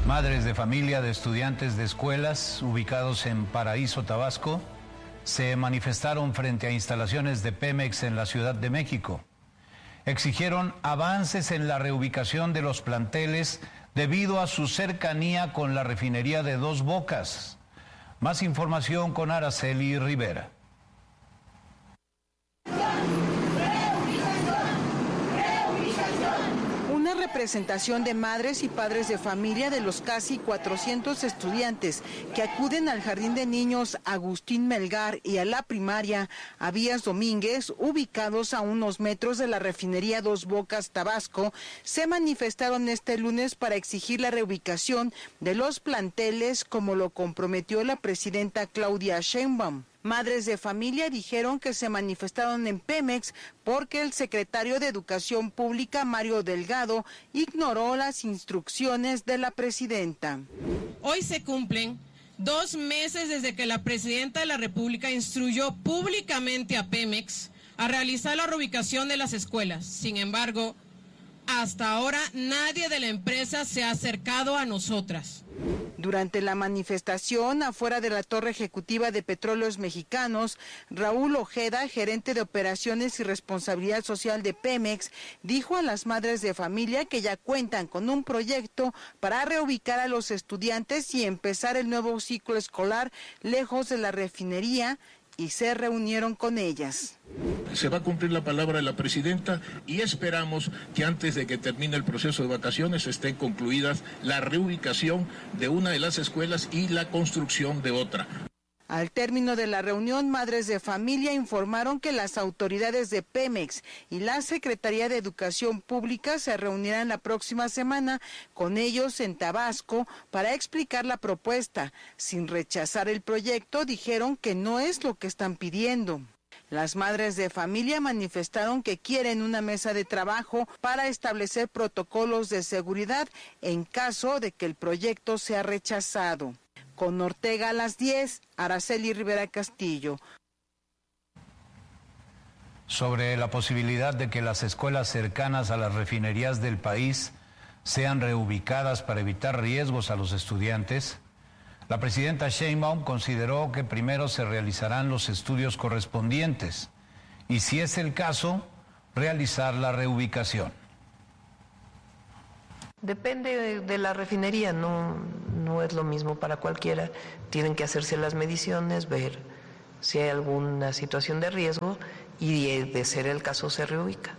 Madres de familia de estudiantes de escuelas ubicados en Paraíso, Tabasco, se manifestaron frente a instalaciones de Pemex en la Ciudad de México. Exigieron avances en la reubicación de los planteles debido a su cercanía con la refinería de Dos Bocas. Más información con Araceli Rivera. Una representación de madres y padres de familia de los casi 400 estudiantes que acuden al Jardín de Niños Agustín Melgar y a la primaria Abías Domínguez, ubicados a unos metros de la refinería Dos Bocas, Tabasco, se manifestaron este lunes para exigir la reubicación de los planteles, como lo comprometió la presidenta Claudia Sheinbaum. Madres de familia dijeron que se manifestaron en Pemex porque el secretario de Educación Pública, Mario Delgado, ignoró las instrucciones de la presidenta. Hoy se cumplen 2 meses desde que la presidenta de la República instruyó públicamente a Pemex a realizar la reubicación de las escuelas. Sin embargo, hasta ahora nadie de la empresa se ha acercado a nosotras. Durante la manifestación afuera de la Torre Ejecutiva de Petróleos Mexicanos, Raúl Ojeda, gerente de Operaciones y Responsabilidad Social de Pemex, dijo a las madres de familia que ya cuentan con un proyecto para reubicar a los estudiantes y empezar el nuevo ciclo escolar lejos de la refinería, y se reunieron con ellas. Se va a cumplir la palabra de la presidenta y esperamos que antes de que termine el proceso de vacaciones estén concluidas la reubicación de una de las escuelas y la construcción de otra. Al término de la reunión, madres de familia informaron que las autoridades de Pemex y la Secretaría de Educación Pública se reunirán la próxima semana con ellos en Tabasco para explicar la propuesta. Sin rechazar el proyecto, dijeron que no es lo que están pidiendo. Las madres de familia manifestaron que quieren una mesa de trabajo para establecer protocolos de seguridad en caso de que el proyecto sea rechazado. Con Ortega a las 10, Araceli Rivera Castillo. Sobre la posibilidad de que las escuelas cercanas a las refinerías del país sean reubicadas para evitar riesgos a los estudiantes, la presidenta Sheinbaum consideró que primero se realizarán los estudios correspondientes y, si es el caso, realizar la reubicación. Depende de la refinería, no es lo mismo para cualquiera. Tienen que hacerse las mediciones, ver si hay alguna situación de riesgo y, de ser el caso, se reubica.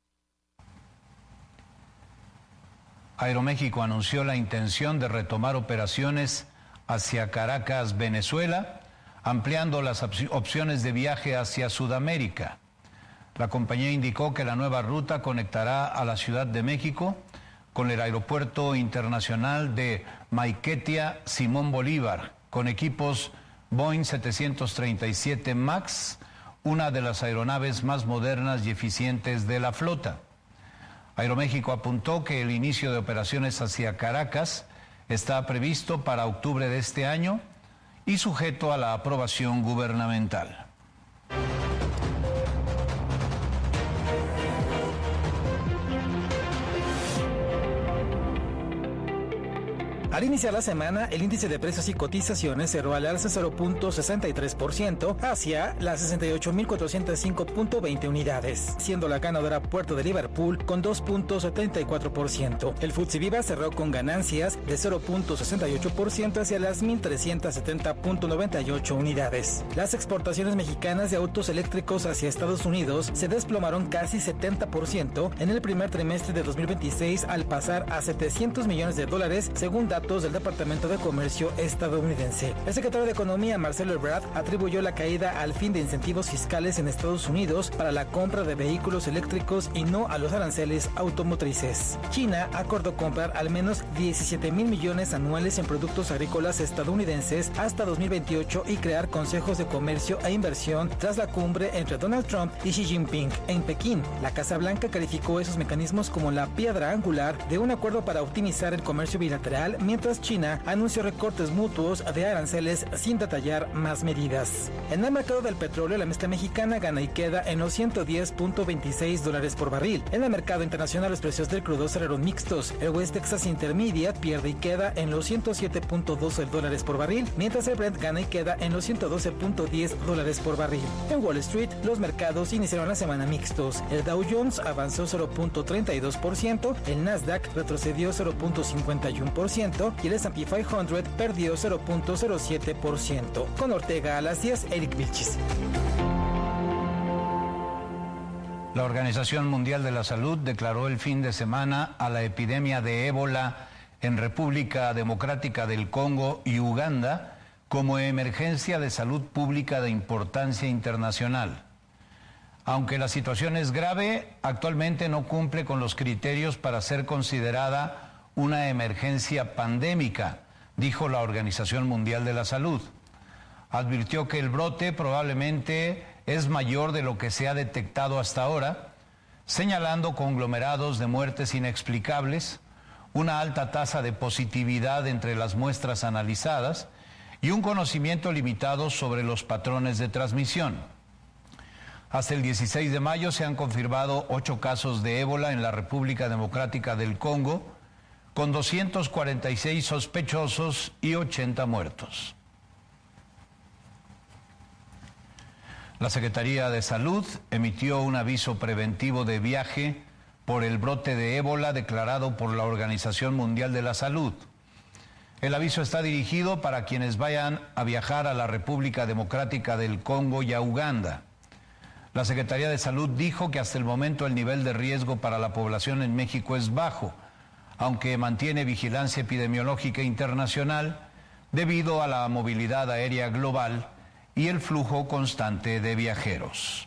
Aeroméxico anunció la intención de retomar operaciones hacia Caracas, Venezuela, ampliando las opciones de viaje hacia Sudamérica. La compañía indicó que la nueva ruta conectará a la Ciudad de México con el Aeropuerto Internacional de Maiquetía Simón Bolívar, con equipos Boeing 737 MAX, una de las aeronaves más modernas y eficientes de la flota. Aeroméxico apuntó que el inicio de operaciones hacia Caracas está previsto para octubre de este año y sujeto a la aprobación gubernamental. Al iniciar la semana, el índice de precios y cotizaciones cerró al alza 0.63% hacia las 68.405.20 unidades, siendo la ganadora Puerto de Liverpool con 2.74%. El FTSE Viva cerró con ganancias de 0.68% hacia las 1.370.98 unidades. Las exportaciones mexicanas de autos eléctricos hacia Estados Unidos se desplomaron casi 70% en el primer trimestre de 2026 al pasar a $700 millones, según datos del Departamento de Comercio estadounidense. El secretario de Economía, Marcelo Ebrard, atribuyó la caída al fin de incentivos fiscales en Estados Unidos para la compra de vehículos eléctricos y no a los aranceles automotrices. China acordó comprar al menos 17,000 millones anuales en productos agrícolas estadounidenses hasta 2028 y crear consejos de comercio e inversión tras la cumbre entre Donald Trump y Xi Jinping en Pekín. La Casa Blanca calificó esos mecanismos como la piedra angular de un acuerdo para optimizar el comercio bilateral, mientras China anunció recortes mutuos de aranceles sin detallar más medidas. En el mercado del petróleo, la mezcla mexicana gana y queda en los $110.26 por barril. En el mercado internacional, los precios del crudo cerraron mixtos. El West Texas Intermediate pierde y queda en los $107.12 por barril, mientras el Brent gana y queda en los $112.10 por barril. En Wall Street, los mercados iniciaron la semana mixtos. El Dow Jones avanzó 0.32%, el Nasdaq retrocedió 0.51% y el S&P 500 perdió 0.07%. Con Ortega a las 10, Eric Vilchis. La Organización Mundial de la Salud declaró el fin de semana a la epidemia de ébola en República Democrática del Congo y Uganda como emergencia de salud pública de importancia internacional. Aunque la situación es grave, actualmente no cumple con los criterios para ser considerada una emergencia pandémica, dijo la Organización Mundial de la Salud. Advirtió que el brote probablemente es mayor de lo que se ha detectado hasta ahora, señalando conglomerados de muertes inexplicables, una alta tasa de positividad entre las muestras analizadas y un conocimiento limitado sobre los patrones de transmisión. Hasta el 16 de mayo se han confirmado 8 casos de ébola en la República Democrática del Congo, con 246 sospechosos y 80 muertos. La Secretaría de Salud emitió un aviso preventivo de viaje por el brote de ébola declarado por la Organización Mundial de la Salud. El aviso está dirigido para quienes vayan a viajar a la República Democrática del Congo y a Uganda. La Secretaría de Salud dijo que hasta el momento el nivel de riesgo para la población en México es bajo, aunque mantiene vigilancia epidemiológica internacional debido a la movilidad aérea global y el flujo constante de viajeros.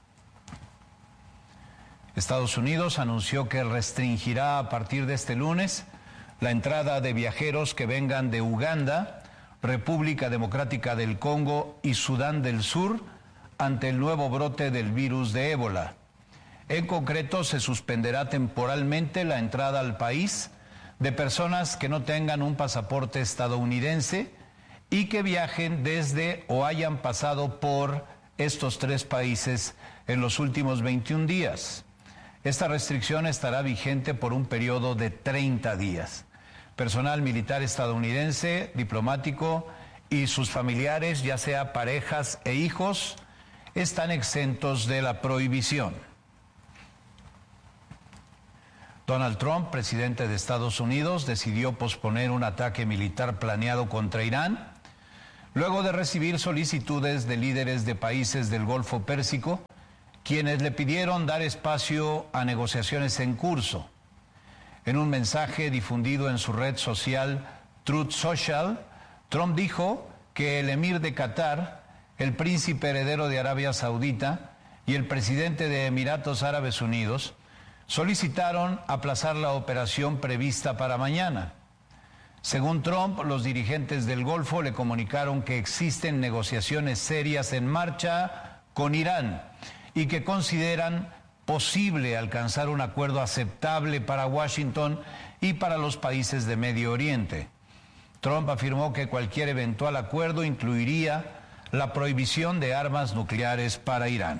Estados Unidos anunció que restringirá a partir de este lunes la entrada de viajeros que vengan de Uganda, República Democrática del Congo y Sudán del Sur ante el nuevo brote del virus de ébola. En concreto, se suspenderá temporalmente la entrada al país de personas que no tengan un pasaporte estadounidense y que viajen desde o hayan pasado por estos 3 países en los últimos 21 días. Esta restricción estará vigente por un periodo de 30 días. Personal militar estadounidense, diplomático y sus familiares, ya sea parejas e hijos, están exentos de la prohibición. Donald Trump, presidente de Estados Unidos, decidió posponer un ataque militar planeado contra Irán, luego de recibir solicitudes de líderes de países del Golfo Pérsico, quienes le pidieron dar espacio a negociaciones en curso. En un mensaje difundido en su red social Truth Social, Trump dijo que el emir de Qatar, el príncipe heredero de Arabia Saudita y el presidente de Emiratos Árabes Unidos solicitaron aplazar la operación prevista para mañana. Según Trump, los dirigentes del Golfo le comunicaron que existen negociaciones serias en marcha con Irán y que consideran posible alcanzar un acuerdo aceptable para Washington y para los países de Medio Oriente. Trump afirmó que cualquier eventual acuerdo incluiría la prohibición de armas nucleares para Irán.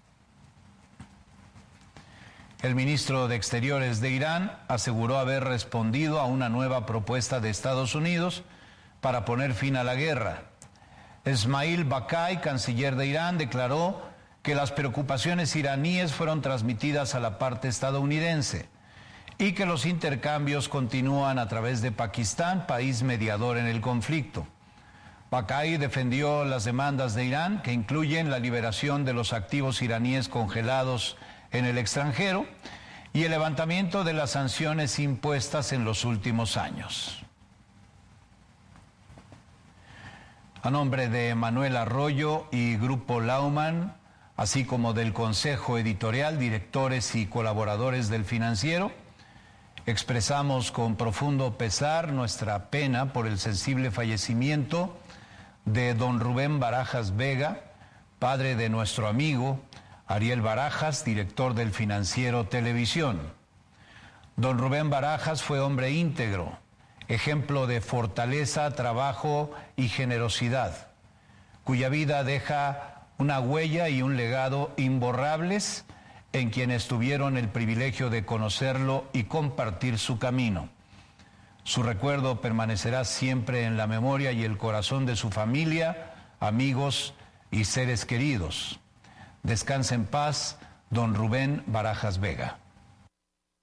El ministro de Exteriores de Irán aseguró haber respondido a una nueva propuesta de Estados Unidos para poner fin a la guerra. Esmail Bakai, canciller de Irán, declaró que las preocupaciones iraníes fueron transmitidas a la parte estadounidense y que los intercambios continúan a través de Pakistán, país mediador en el conflicto. Bakai defendió las demandas de Irán, que incluyen la liberación de los activos iraníes congelados en el extranjero y el levantamiento de las sanciones impuestas en los últimos años. A nombre de Manuel Arroyo y Grupo Lauman, así como del Consejo Editorial, directores y colaboradores del Financiero, expresamos con profundo pesar nuestra pena por el sensible fallecimiento de don Rubén Barajas Vega, padre de nuestro amigo Ariel Barajas, director del Financiero Televisión. Don Rubén Barajas fue hombre íntegro, ejemplo de fortaleza, trabajo y generosidad, cuya vida deja una huella y un legado imborrables en quienes tuvieron el privilegio de conocerlo y compartir su camino. Su recuerdo permanecerá siempre en la memoria y el corazón de su familia, amigos y seres queridos. Descanse en paz, don Rubén Barajas Vega.